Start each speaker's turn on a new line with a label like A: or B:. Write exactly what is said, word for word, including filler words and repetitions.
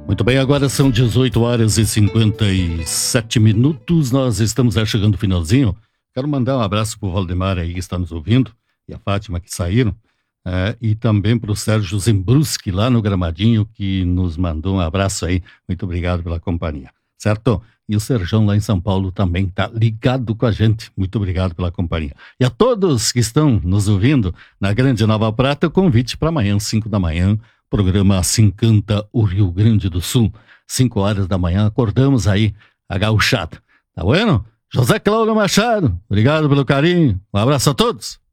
A: Muito bem, agora são dezoito horas e cinquenta e sete minutos, nós estamos já chegando no finalzinho. Quero mandar um abraço para o Valdemar aí que está nos ouvindo, e a Fátima que saíram, é, e também para o Sérgio Zembruski lá no Gramadinho, que nos mandou um abraço aí. Muito obrigado pela companhia, certo? E o Serjão lá em São Paulo também está ligado com a gente. Muito obrigado pela companhia. E a todos que estão nos ouvindo na Grande Nova Prata, o convite para amanhã, cinco da manhã, programa Assim Canta o Rio Grande do Sul. cinco horas da manhã, acordamos aí a gauchada. Tá bueno? José Cláudio Machado, obrigado pelo carinho. Um abraço a todos.